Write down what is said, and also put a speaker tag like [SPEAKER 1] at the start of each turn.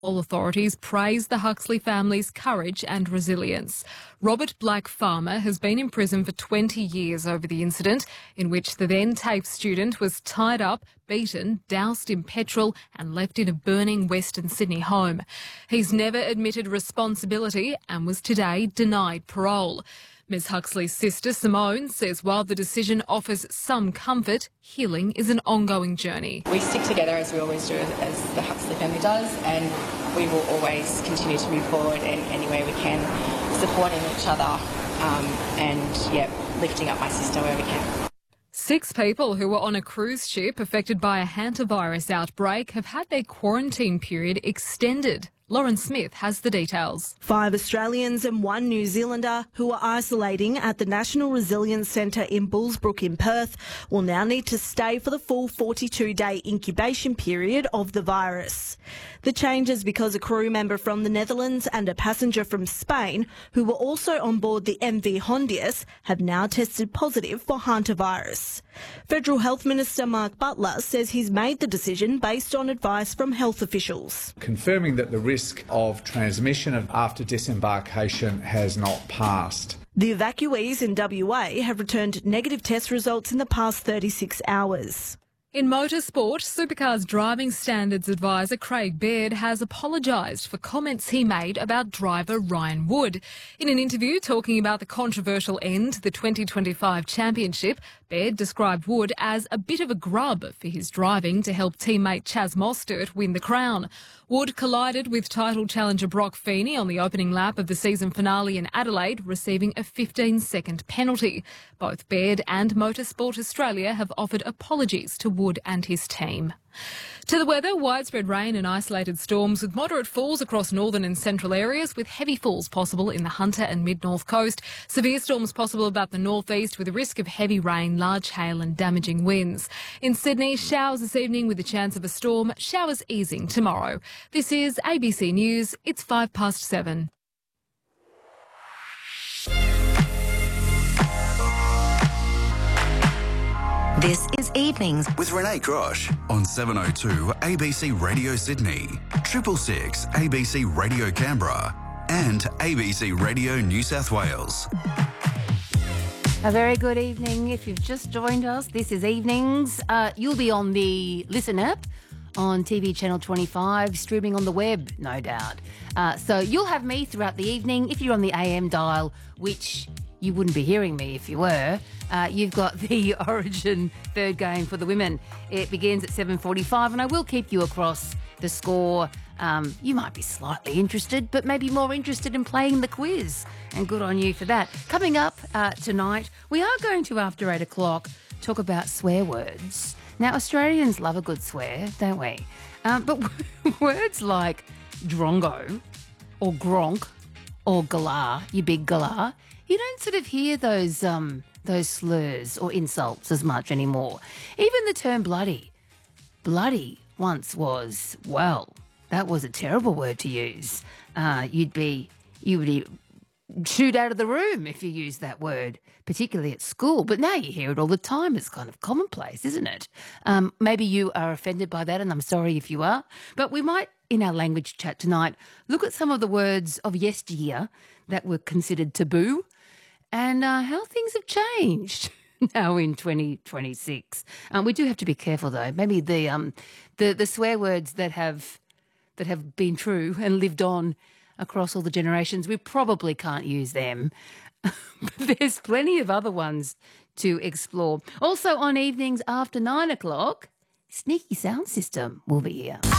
[SPEAKER 1] All authorities praise the Huxley family's courage and resilience. Robert Black Farmer has been in prison for 20 years over the incident in which the then TAFE student was tied up, beaten, doused in petrol and left in a burning Western Sydney home. He's never admitted responsibility and was today denied parole. Ms Huxley's sister Simone says while the decision offers some comfort, healing is an ongoing journey.
[SPEAKER 2] We stick together as we always do, as the Huxley family does, and we will always continue to move forward in any way we can, supporting each other and lifting up my sister where we can.
[SPEAKER 1] 6 people who were on a cruise ship affected by a hantavirus outbreak have had their quarantine period extended. Lauren Smith has the details.
[SPEAKER 3] 5 Australians and 1 New Zealander who are isolating at the National Resilience Centre in Bullsbrook in Perth will now need to stay for the full 42-day incubation period of the virus. The change is because a crew member from the Netherlands and a passenger from Spain who were also on board the MV Hondius have now tested positive for hantavirus. Federal Health Minister Mark Butler says he's made the decision based on advice from health officials.
[SPEAKER 4] Confirming that the risk of transmission after disembarkation has not passed.
[SPEAKER 3] The evacuees in WA have returned negative test results in the past 36 hours.
[SPEAKER 1] In motorsport, Supercars driving standards advisor Craig Baird has apologised for comments he made about driver Ryan Wood. In an interview talking about the controversial end to the 2025 championship, Baird described Wood as a bit of a grub for his driving to help teammate Chaz Mostert win the crown. Wood collided with title challenger Brock Feeney on the opening lap of the season finale in Adelaide, receiving a 15-second penalty. Both Baird and Motorsport Australia have offered apologies to Wood and his team. To the weather, widespread rain and isolated storms with moderate falls across northern and central areas with heavy falls possible in the Hunter and mid-north coast. Severe storms possible about the northeast with a risk of heavy rain, large hail and damaging winds. In Sydney, showers this evening with a chance of a storm, showers easing tomorrow. This is ABC News. It's 7:05.
[SPEAKER 5] This is Evenings
[SPEAKER 6] with Renee Grosh on 702 ABC Radio Sydney, 666 ABC Radio Canberra and ABC Radio New South Wales.
[SPEAKER 5] A very good evening. If you've just joined us, this is Evenings. You'll be on the Listen app on TV Channel 25, streaming on the web, no doubt. So you'll have me throughout the evening. If you're on the AM dial, which you wouldn't be hearing me if you were, you've got the Origin third game for the women. It begins at 7:45 and I will keep you across the score. You might be slightly interested, but maybe more interested in playing the quiz, and good on you for that. Coming up tonight, we are going to, after 8 o'clock, talk about swear words. Now, Australians love a good swear, don't we? But words like drongo or gronk or galah, you big galah, you don't sort of hear those slurs or insults as much anymore. Even the term bloody. Bloody once was, well, that was a terrible word to use. You would be chewed out of the room if you used that word, particularly at school. But now you hear it all the time. It's kind of commonplace, isn't it? Maybe you are offended by that, and I'm sorry if you are. But we might, in our language chat tonight, look at some of the words of yesteryear that were considered taboo and how things have changed now in 2026. We do have to be careful, though. Maybe the swear words that have been true and lived on across all the generations, we probably can't use them. But there's plenty of other ones to explore. Also on evenings after 9 o'clock, Sneaky Sound System will be here.